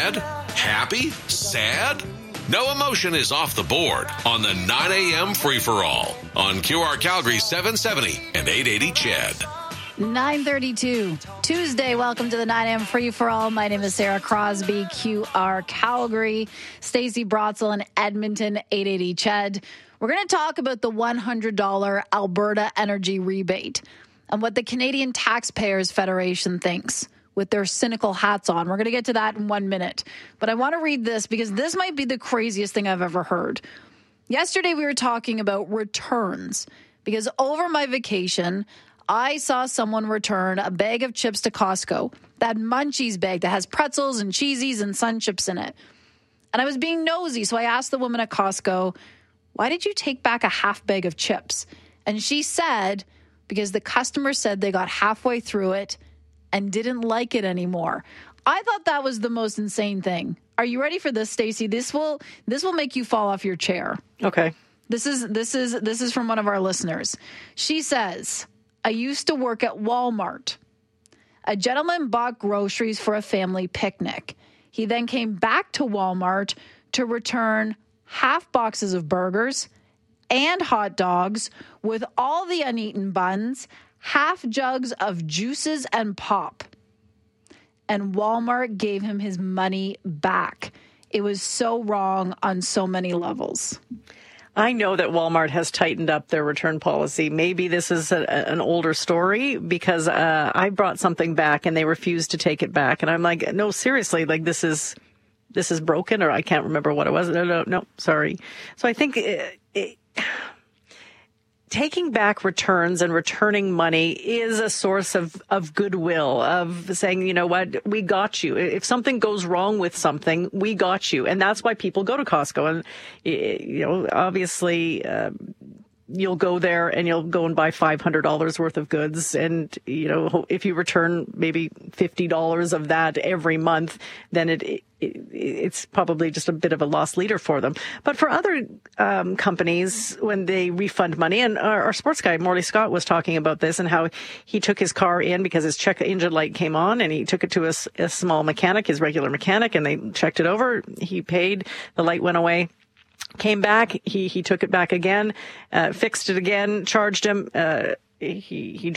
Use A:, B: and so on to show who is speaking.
A: mad, happy, sad? No emotion is off the board on the 9 a.m. free-for-all on QR Calgary 770 and 880 CHED.
B: 9:32 Tuesday. Welcome to the 9 a.m. free-for-all. My name is Sarah Crosby, QR Calgary, Stacey Brotzel in Edmonton, 880 CHED. We're going to talk about the $100 Alberta energy rebate and what the Canadian Taxpayers Federation thinks with their cynical hats on. We're going to get to that in 1 minute. But I want to read this because this might be the craziest thing I've ever heard. Yesterday, we were talking about returns because over my vacation, I saw someone return a bag of chips to Costco, that Munchies bag that has pretzels and cheesies and Sun Chips in it. And I was being nosy, so I asked the woman at Costco, why did you take back a half bag of chips? And she said, because the customer said they got halfway through it and didn't like it anymore. I thought that was the most insane thing. Are you ready for this, Stacey? This will make you fall off your chair.
C: Okay.
B: This is from one of our listeners. She says, I used to work at Walmart. A gentleman bought groceries for a family picnic. He then came back to Walmart to return half boxes of burgers and hot dogs with all the uneaten buns, half jugs of juices and pop. And Walmart gave him his money back. It was so wrong on so many levels.
C: I know that Walmart has tightened up their return policy. Maybe this is an older story because I brought something back and they refused to take it back. And I'm like, no, seriously, like this is broken, or I can't remember what it was. No, sorry. So I think taking back returns and returning money is a source of goodwill, of saying, you know what, we got you. If something goes wrong with something, we got you. And that's why people go to Costco. And, you know, obviously, you'll go there and you'll go and buy $500 worth of goods. And, you know, if you return maybe $50 of that every month, then it's probably just a bit of a lost leader for them. But for other companies, when they refund money, and our sports guy, Morley Scott, was talking about this and how he took his car in because his check engine light came on and he took it to a small mechanic, his regular mechanic, and they checked it over. He paid, the light went away. Came back, he took it back again, fixed it again, charged him, he